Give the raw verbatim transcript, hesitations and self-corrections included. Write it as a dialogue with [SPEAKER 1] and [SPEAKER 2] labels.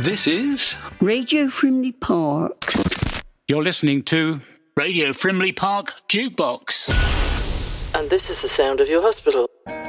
[SPEAKER 1] This is
[SPEAKER 2] Radio Frimley Park.
[SPEAKER 1] You're listening to
[SPEAKER 3] Radio Frimley Park Jukebox.
[SPEAKER 4] And this is the sound of your hospital.